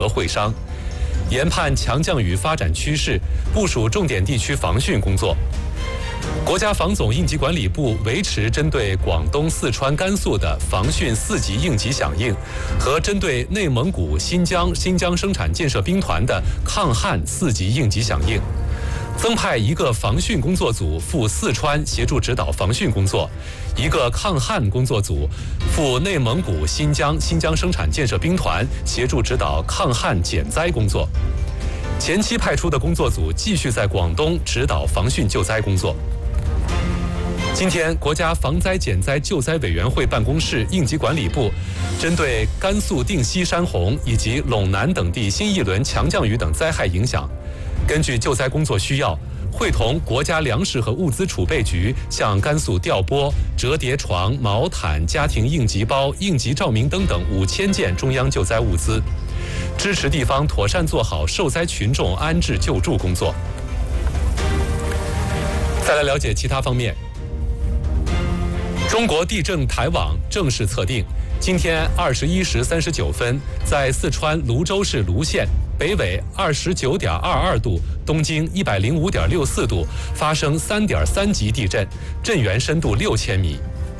和会商，研判强降雨发展趋势，部署重点地区防汛工作。国家防总应急管理部维持针对广东、四川、甘肃的防汛4级应急响应，和针对内蒙古、新疆生产建设兵团的抗旱4级应急响应。增派1个防汛工作组赴四川协助指导防汛工作，1个抗旱工作组赴内蒙古、新疆生产建设兵团协助指导抗旱减灾工作。前期派出的工作组继续在广东指导防汛救灾工作。今天，国家防灾减灾救灾委员会办公室应急管理部针对甘肃定西山洪以及陇南等地新一轮强降雨等灾害影响，根据救灾工作需要，会同国家粮食和物资储备局向甘肃调拨折叠床、毛毯、家庭应急包、应急照明灯等5000件中央救灾物资，支持地方妥善做好受灾群众安置救助工作。再来了解其他方面。中国地震台网正式测定，今天21时39分，在四川泸州市泸县北纬29.22度，东经105.64度发生3.3级地震，震源深度6000米。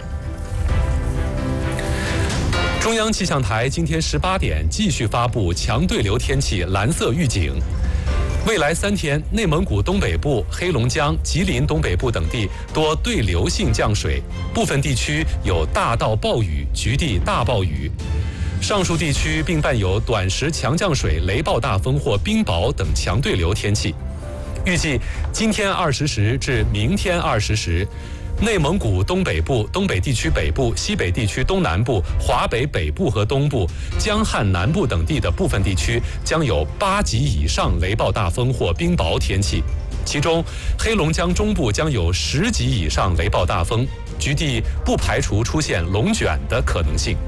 中央气象台今天18点继续发布强对流天气蓝色预警。未来3天，内蒙古东北部、黑龙江、吉林东北部等地多对流性降水，部分地区有大到暴雨、局地大暴雨。上述地区并伴有短时强降水、雷暴大风或冰雹等强对流天气。预计今天20时至明天20时，内蒙古东北部、东北地区北部、西北地区东南部、华北北部和东部、江汉南部等地的部分地区将有8级以上雷暴大风或冰雹天气，其中黑龙江中部将有10级以上雷暴大风，局地不排除出现龙卷的可能性。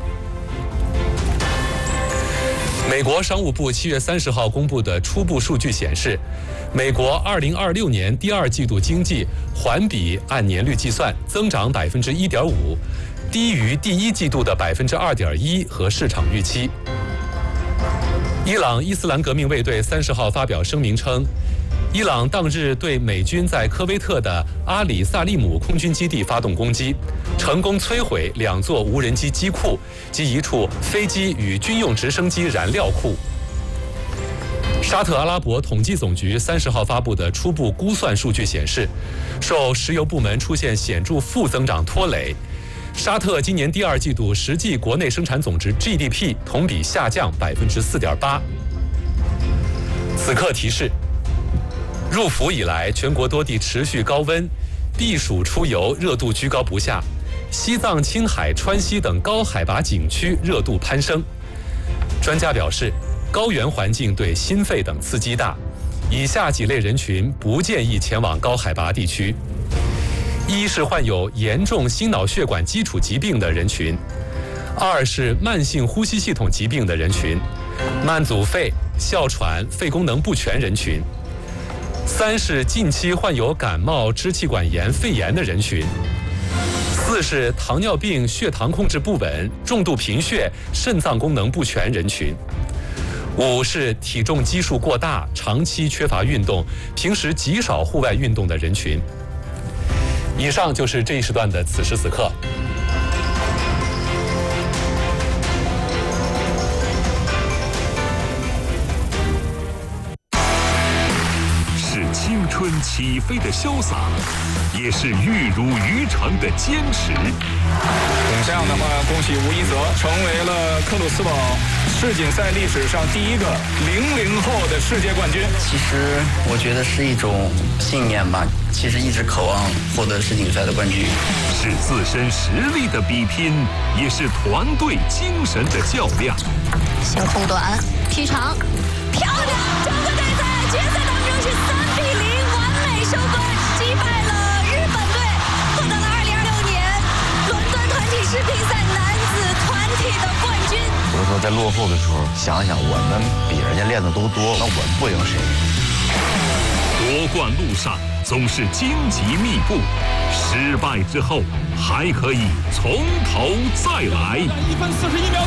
美国商务部7月30号公布的初步数据显示，美国2026年第2季度经济环比按年率计算增长1.5%，低于第1季度的2.1%和市场预期。伊朗伊斯兰革命卫队30号发表声明称，伊朗当日对美军在科威特的阿里萨利姆空军基地发动攻击，成功摧毁2座无人机机库及1处飞机与军用直升机燃料库。沙特阿拉伯统计总局30号发布的初步估算数据显示，受石油部门出现显著负增长拖累，沙特今年第2季度实际国内生产总值 GDP 同比下降4.8%。此刻提示：入伏以来，全国多地持续高温，避暑出游热度居高不下，西藏、青海、川西等高海拔景区热度攀升。专家表示，高原环境对心肺等刺激大，以下几类人群不建议前往高海拔地区：一是患有严重心脑血管基础疾病的人群；2是慢性呼吸系统疾病的人群，慢阻肺、哮喘、肺功能不全人群；3是近期患有感冒、支气管炎、肺炎的人群；4是糖尿病、血糖控制不稳、重度贫血、肾脏功能不全人群；5是体重基数过大、长期缺乏运动、平时极少户外运动的人群。以上就是这一时段的此时此刻。 是青春起飞的潇洒，也是玉如渔场的坚持。 这样的话，恭喜吴一泽成为了克鲁斯堡世锦赛历史上第1个00后的世界冠军。 其实我觉得是一种信念吧，其实一直渴望获得世锦赛的冠军。 是自身实力的比拼，也是团队精神的较量。 先空短劈长，漂亮！整个队在决赛当中是3比0完美收官，击败了日本队，获得了2026年伦敦团体世乒赛男子团体的冠军。 有的时候在落后的时候，想想我们比人家练的都多，那我们不赢谁？ 夺冠路上总是荆棘密布，失败之后还可以从头再来。1分41秒。